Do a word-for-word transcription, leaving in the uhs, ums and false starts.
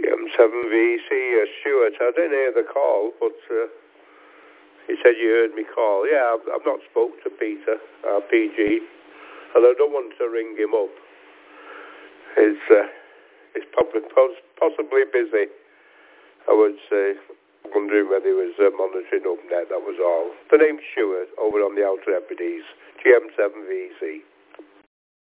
M seven V C, uh, Stuart. I didn't hear the call, but uh, he said you heard me call. Yeah, I've, I've not spoke to Peter, our P G, and I don't want to ring him up. He's, uh, he's probably pos- possibly busy. I would say, wondering whether he was uh, monitoring UpNet, that was all. The name's Stuart, over on the Outer Hebrides, G M seven V C.